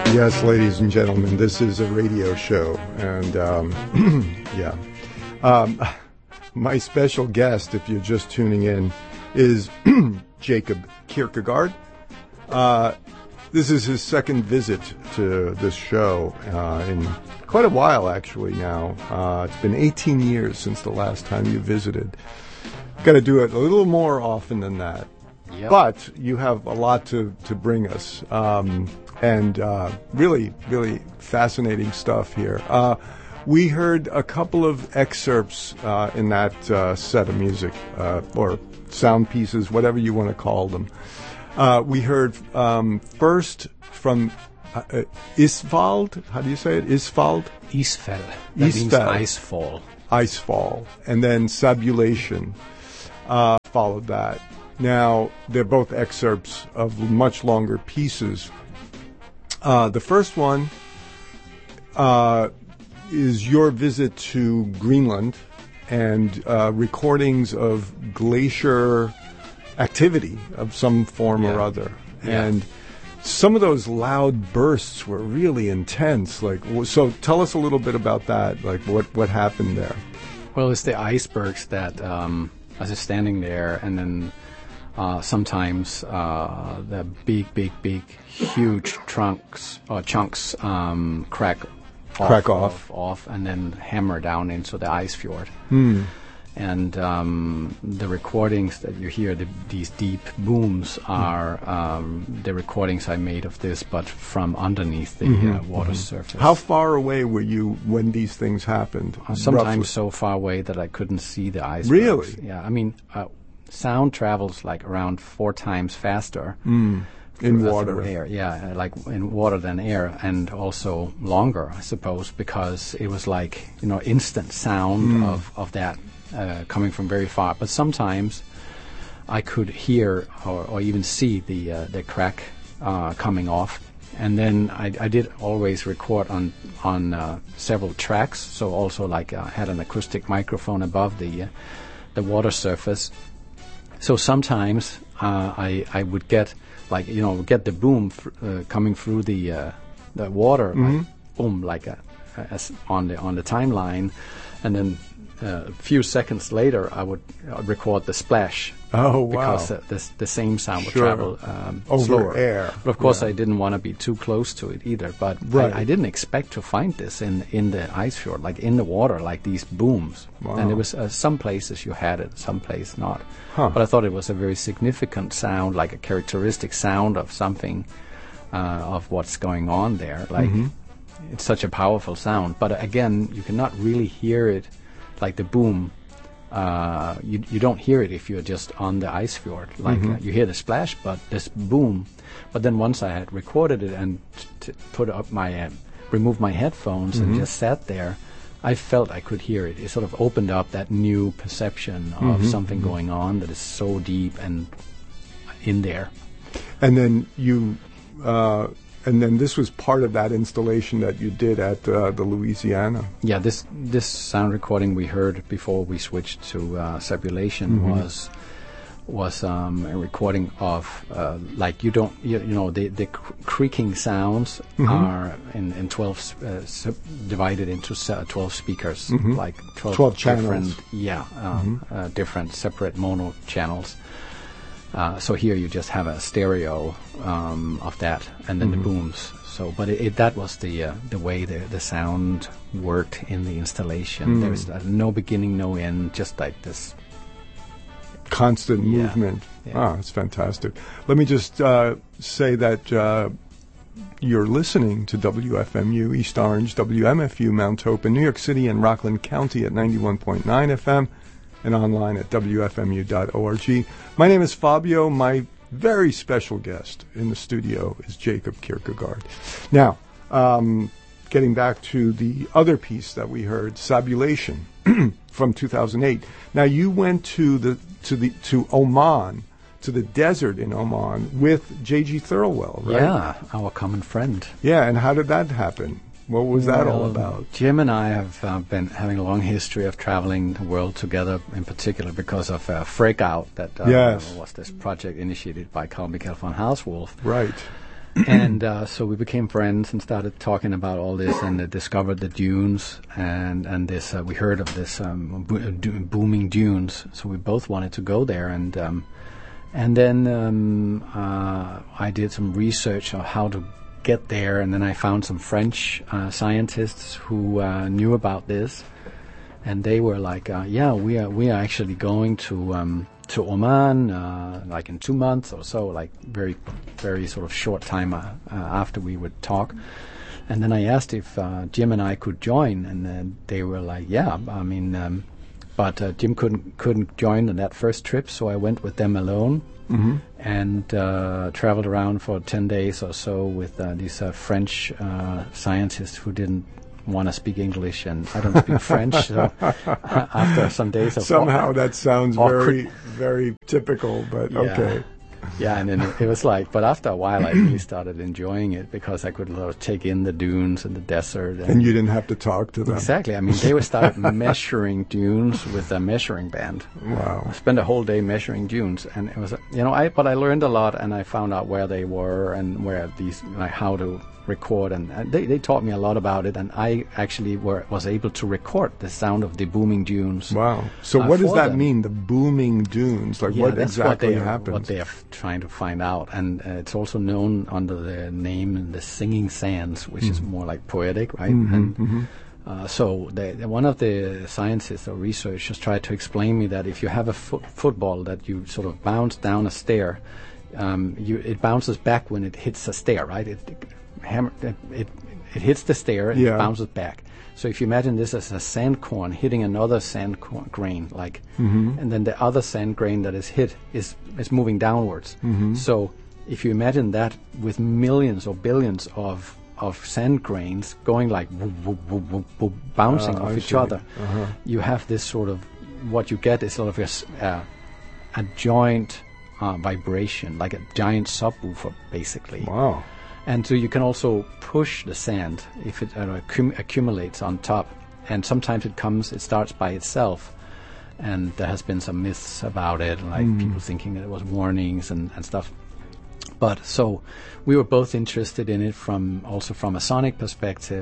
Yes, ladies and gentlemen, this is a radio show, and my special guest, if you're just tuning in, is Jacob Kierkegaard. This is his second visit to this show in quite a while, actually, now. It's been 18 years since the last time you visited. Got to do it a little more often than that. Yep. But you have a lot to bring us. And really, really fascinating stuff here. We heard a couple of excerpts in that set of music, or sound pieces, whatever you want to call them. We heard first from Isfald. How do you say it? Isfald? Isfell. That means icefall. Icefall. And then Sabulation followed that. Now, they're both excerpts of much longer pieces. The first one is your visit to Greenland and recordings of glacier activity of some form or other. Yeah. And some of those loud bursts were really intense. So tell us a little bit about that, like what happened there. Well, it's the icebergs that I was standing there, and then sometimes the big, huge chunks crack off, and then hammer down into the ice fjord. And the recordings that you hear, these deep booms, are the recordings I made of this, but from underneath the water surface. How far away were you when these things happened? Sometimes roughly? So far away that I couldn't see the icebergs. Really? Yeah, I mean, sound travels like around 4 times faster in water. through air. Yeah, like in water than air, and also longer, I suppose, because it was like, instant sound of that coming from very far. But sometimes I could hear or even see the crack coming off. And then I did always record on several tracks, so also like I had an acoustic microphone above the water surface. So sometimes I would get get the boom coming through the water, like, boom, like as on the timeline, and then a few seconds later I would record the splash. Oh, wow! Because the same sound would travel over slower. Air. But of course, I didn't want to be too close to it either. But I didn't expect to find this in the ice fjord, like in the water, like these booms. Wow. And it was some places you had it, some places not. Huh. But I thought it was a very significant sound, like a characteristic sound of something, of what's going on there. Like it's such a powerful sound. But again, you cannot really hear it, like the boom. You don't hear it if you're just on the ice fjord. Like you hear the splash, but this boom. But then once I had recorded it and removed my headphones and just sat there, I felt I could hear it. It sort of opened up that new perception of something going on that is so deep and in there. And then and then this was part of that installation that you did at the Louisiana. Yeah, this sound recording we heard before we switched to Sabulation was a recording of like the creaking sounds are in 12 divided into 12 speakers, like 12 channels. Different different separate mono channels. So here you just have a stereo of that, and then the booms. So, but that was the way the sound worked in the installation. There was no beginning, no end, just like this constant movement. Yeah. It's fantastic. Let me just say that you're listening to WFMU East Orange, WMFU Mount Hope in New York City and Rockland County at 91.9 FM. And online at WFMU.org. My name is Fabio. My very special guest in the studio is Jacob Kierkegaard. Now, getting back to the other piece that we heard, Sabulation, from 2008. Now, you went to Oman, to the desert in Oman with J.G. Thirlwell, right? Yeah, our common friend. Yeah, and how did that happen? What was that all about? Jim and I have been having a long history of traveling the world together, in particular because of Freakout, that was this project initiated by Carl Michael von Hauswolf. Right. And so we became friends and started talking about all this, and discovered the dunes, and this we heard of this booming dunes. So we both wanted to go there, and then I did some research on how to get there, and then I found some French scientists who knew about this, and they were like, "Yeah, we are actually going to Oman, like in 2 months or so, like very, very sort of short time after we would talk." And then I asked if Jim and I could join, and they were like, "Yeah, I mean," but Jim couldn't join on that first trip, so I went with them alone, and traveled around for 10 days or so with these French scientists who didn't want to speak English, and I don't speak French. So after some days of somehow that sounds very, very typical, but yeah. Okay. Yeah, and then it was like, but after a while, I really started enjoying it because I could take in the dunes and the desert. And you didn't have to talk to them. Exactly. I mean, they started measuring dunes with a measuring band. Wow. I spent a whole day measuring dunes, and it was, but I learned a lot, and I found out where they were and where these, like how to record, and they taught me a lot about it, and I actually was able to record the sound of the booming dunes. Wow. So what does that mean, the booming dunes? Like what exactly happens? What they are trying to find out, and it's also known under the name the singing sands, which is more like poetic, right? So one of the scientists or researchers tried to explain me that if you have a football that you sort of bounce down a stair, it bounces back when it hits a stair, right? It hits the stair and it bounces back. So if you imagine this as a sand corn hitting another sand grain, like, and then the other sand grain that is hit is moving downwards. So if you imagine that with millions or billions of sand grains going like whoop, whoop, whoop, whoop, whoop, bouncing off each other, you have this sort of, what you get is sort of a joint vibration, like a giant subwoofer, basically. Wow. And so you can also push the sand if it accumulates on top, and sometimes it starts by itself, and there has been some myths about it, like people thinking that it was warnings and stuff. But so we were both interested in it from a sonic perspective.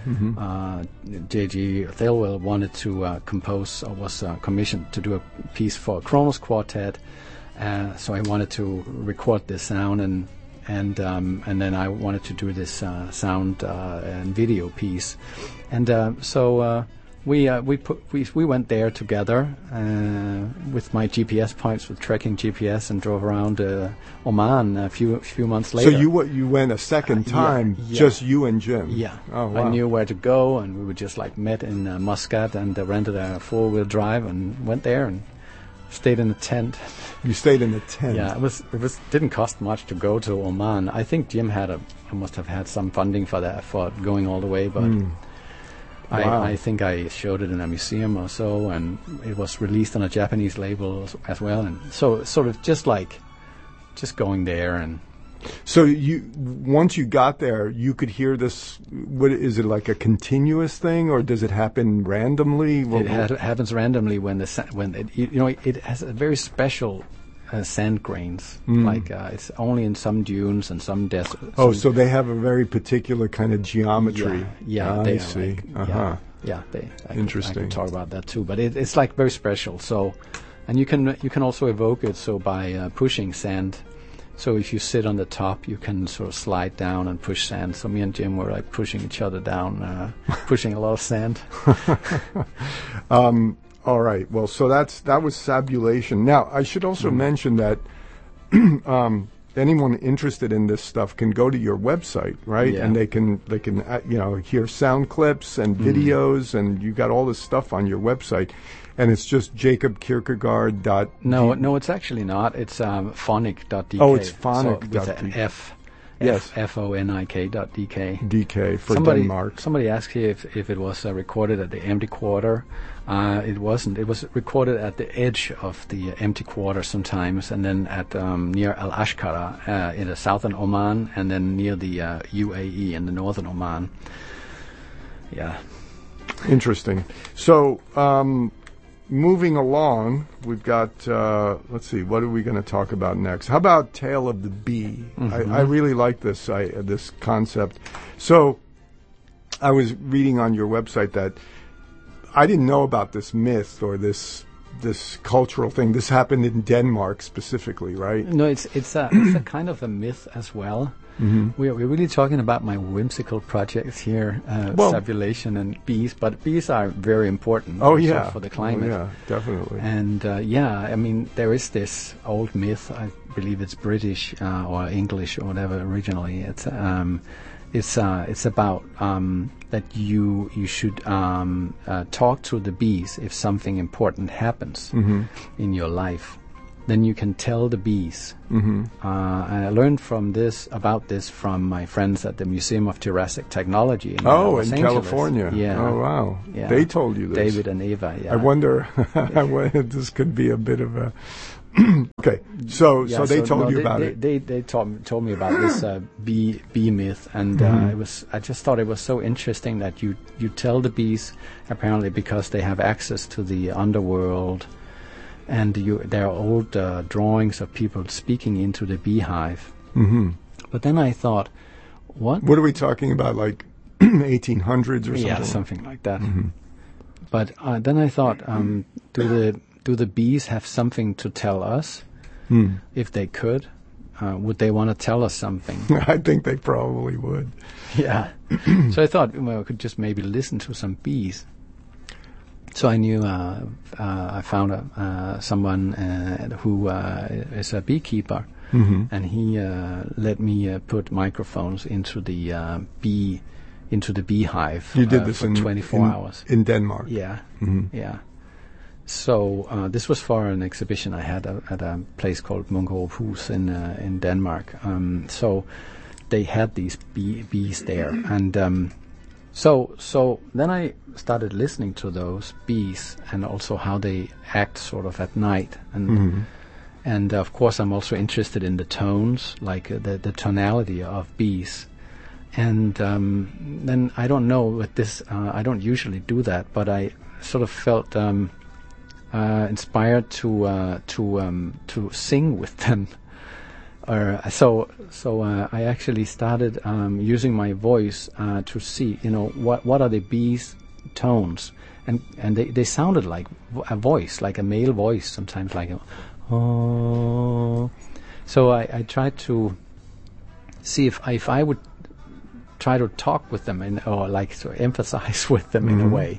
J.G. Thirlwell wanted to compose, or was commissioned to do a piece for a Kronos Quartet, so I wanted to record this sound, and then I wanted to do this sound and video piece, and so we went there together with my GPS points, with trekking GPS, and drove around Oman a few months later. So you went a second time, just you and Jim? Yeah. Oh, wow. I knew where to go, and we would just like met in Muscat, and rented a 4-wheel drive and went there and stayed in a tent. You stayed in the tent? Yeah, it didn't cost much to go to Oman. I think Jim must have had some funding for that, for going all the way, but I think I showed it in a museum or so, and it was released on a Japanese label as well, and so sort of just going there. And so once you got there, you could hear this. What is it, like a continuous thing, or does it happen randomly? It happens randomly when it has a very special sand grains. Like it's only in some dunes and some deserts. Oh, so they have a very particular kind of geometry. Yeah, I see. Interesting. I can talk about that too, but it's like very special. So, and you can also evoke it by pushing sand. So if you sit on the top, you can sort of slide down and push sand. So me and Jim were like pushing each other down, pushing a lot of sand. All right. Well, so that was Sabulation. Now, I should also mention that anyone interested in this stuff can go to your website, right? Yeah. And they can hear sound clips and videos, and you got all this stuff on your website. And it's just jacobkierkegaard. No, it's actually not. It's phonic.dk. Oh, it's phonic.dk. So with an F. Yes. FONIK.dk. DK for Denmark. Somebody asked here if it was recorded at the empty quarter. It wasn't. It was recorded at the edge of the empty quarter sometimes, and then at near Al Ashkara in the southern Oman, and then near the UAE in the northern Oman. Yeah. Interesting. So, moving along, we've got, let's see, what are we going to talk about next? How about Tale of the Bee? I really like this concept. So I was reading on your website that I didn't know about this myth or this cultural thing. This happened in Denmark specifically, right? No, it's a kind of a myth as well. We're really talking about my whimsical projects here, sabulation and bees, but bees are very important for the climate. Oh, yeah, definitely. And I mean, there is this old myth, I believe it's British or English or whatever originally. It's about that you should talk to the bees if something important happens in your life. Then you can tell the bees. And I learned about this from my friends at the Museum of Jurassic Technology in Los Angeles. California. Yeah. Oh, wow. Yeah. They told you this. David and Eva, yeah. I wonder, this could be a bit of a... Okay, so they told you about it. They told me about this bee myth, and I just thought it was so interesting that you tell the bees, apparently because they have access to the underworld, and there are old drawings of people speaking into the beehive. But then I thought, what are we talking about, like 1800s or something? Yeah, something like that. But then I thought, do the bees have something to tell us? If they could, would they want to tell us something? I think they probably would. Yeah. So I thought, I could just maybe listen to some bees. So I knew I found someone who is a beekeeper, and he let me put microphones into the beehive. You did this for 24 hours in Denmark. Yeah, yeah. So this was for an exhibition I had at a place called Munkerup Hus in Denmark. So they had these bees there, and so then I started listening to those bees and also how they act sort of at night, and of course I'm also interested in the tones, like the tonality of bees. And then I don't know with this, I don't usually do that, but I sort of felt inspired to sing with them. So I actually started using my voice to see, what are the bees' tones, and they sounded like a voice, like a male voice, sometimes like oh. So I tried to see if I would try to talk with them or like to emphasize with them in a way,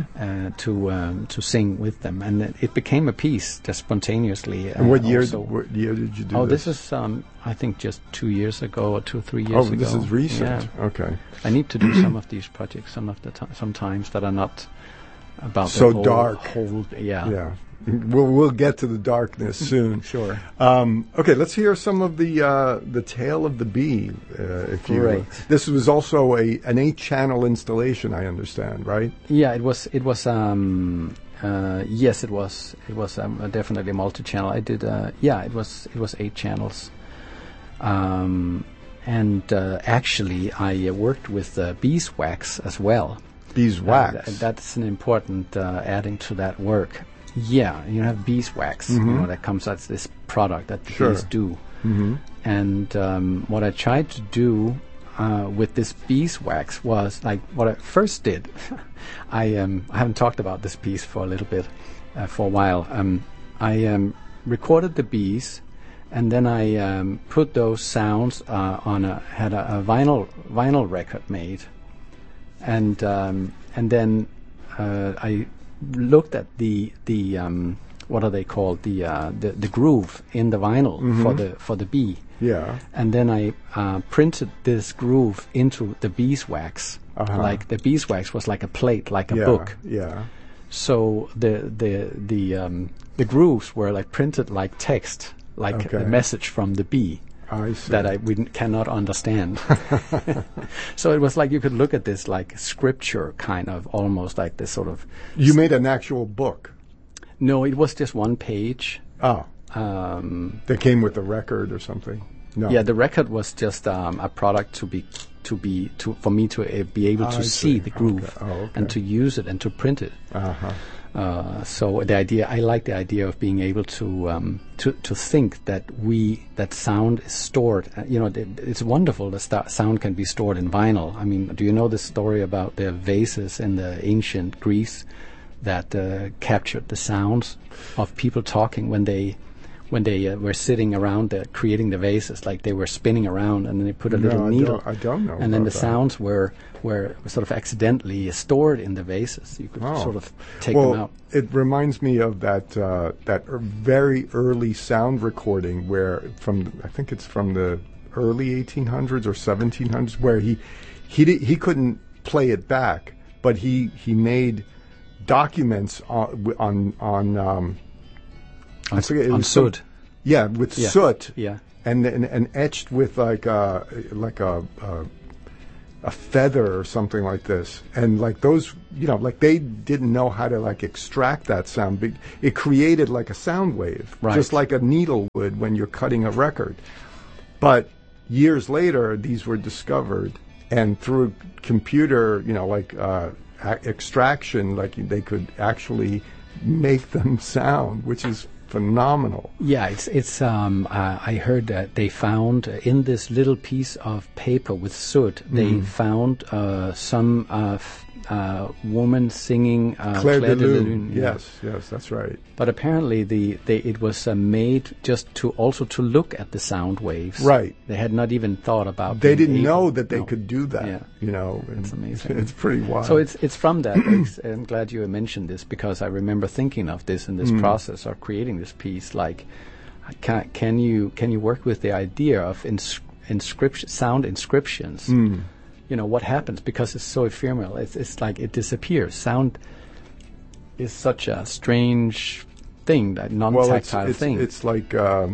to sing with them, and it became a piece just spontaneously. And what year did you do this? Oh, this is I think just 2 years ago or 2 or 3 years ago. Oh, this is recent. Yeah. Okay. I need to do some of these projects sometimes that are not about so the dark. Yeah. We'll get to the darkness soon. Sure. Okay, let's hear some of the Tale of the Bee. If you. Great. This was also an 8-channel installation, I understand, right? Yeah, it was. Yes, it was. It was definitely multi-channel. I did. It was 8 channels. And actually, I worked with beeswax as well. Beeswax. That's an important adding to that work. Yeah, you have beeswax, that comes as this product that the bees do. And what I tried to do with this beeswax was, like, what I first did. I haven't talked about this piece for a little bit, for a while. I recorded the bees, and then I put those sounds had a vinyl record made, and then I looked at the what are they called, the groove in the vinyl for the bee. Yeah. And then I printed this groove into the beeswax. Like the beeswax was like a plate, like a book. Yeah. So the grooves were like printed like text, like a message from the bee. I see. That we cannot understand. So it was like you could look at this like scripture, kind of, almost like this sort of... You made an actual book? No, it was just one page. Oh. That came with the record or something? No. Yeah, the record was just a product for me to be able to see the groove and to use it and to print it. So I like the idea of being able to think that sound is stored. It's wonderful that sound can be stored in vinyl. I mean, do you know the story about the vases in the ancient Greece that captured the sounds of people talking when they were sitting around creating the vases, like they were spinning around, and then they put a little needle. I don't know. And then the that. sounds were sort of accidentally stored in the vases. You could sort of take them out. It reminds me of that very early sound recording I think it's from the early 1800s or 1700s, where he couldn't play it back, but he made documents on I forget, it was soot. Soot. Yeah. And etched with like a feather or something like this. And like those, like they didn't know how to like extract that sound. But it created like a sound wave, right, just like a needle would when you're cutting a record. But years later, these were discovered, and through computer, extraction, like they could actually make them sound, which is phenomenal. Yeah, it's. I heard that they found in this little piece of paper with soot, they found some woman singing Claire de Lune. Yeah. Yes, that's right. But apparently, it was made just to look at the sound waves. Right. They had not even thought about. They didn't know that they could do that. Yeah. It's amazing. It's pretty wild. So it's from that. I'm glad you mentioned this, because I remember thinking of this in this process of creating this piece. Like, can you work with the idea of sound inscriptions? What happens, because it's so ephemeral. It's like it disappears. Sound is such a strange thing, that non-tactile thing. It's like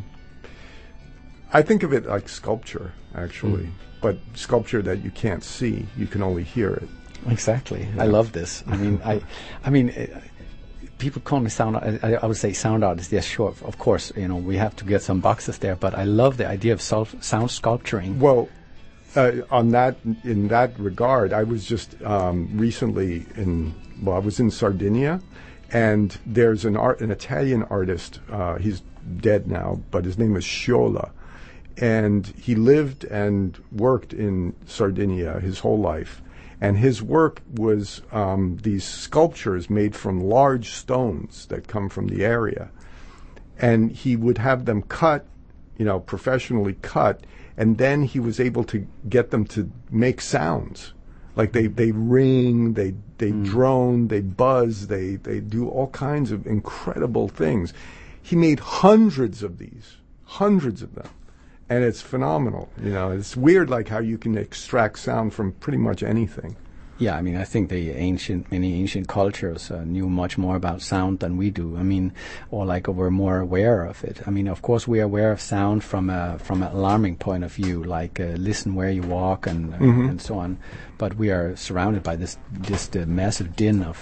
I think of it like sculpture, actually, but sculpture that you can't see, you can only hear it. Exactly. Yeah. I love this. I mean, people call me sound. I would say sound artist. Yes, sure. Of course, we have to get some boxes there. But I love the idea of sound sculpturing. Well, in that regard, I was just recently I was in Sardinia, and there's an Italian artist. He's dead now, but his name is Scioli, and he lived and worked in Sardinia his whole life. And his work was these sculptures made from large stones that come from the area, and he would have them cut, professionally cut. And then he was able to get them to make sounds, like they ring, they drone, they buzz, they do all kinds of incredible things. He made hundreds of them, and it's phenomenal. It's weird, like how you can extract sound from pretty much anything. Yeah, I mean, I think many ancient cultures knew much more about sound than we do. I mean, or were more aware of it. I mean, of course, we are aware of sound from an alarming point of view, like listen where you walk and so on. But we are surrounded by this massive din of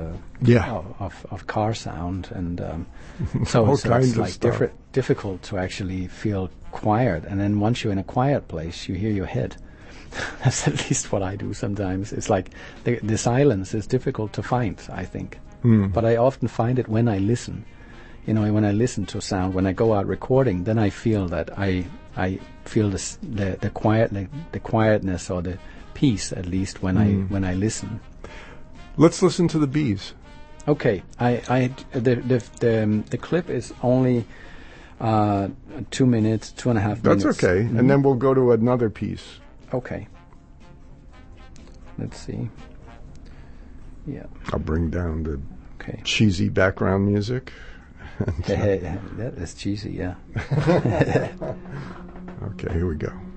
car sound, and so it's like difficult to actually feel quiet. And then once you're in a quiet place, you hear your head. That's at least what I do sometimes. It's like the silence is difficult to find, I think. But I often find it when I listen. When I listen to sound, when I go out recording, then I feel that I feel the quietness or the peace, at least when I listen. Let's listen to the bees. Okay, the clip is only 2 minutes, 2.5 minutes. That's okay, and then we'll go to another piece. Okay. Let's see. Yeah. I'll bring down the cheesy background music. That is cheesy, yeah. Okay, here we go.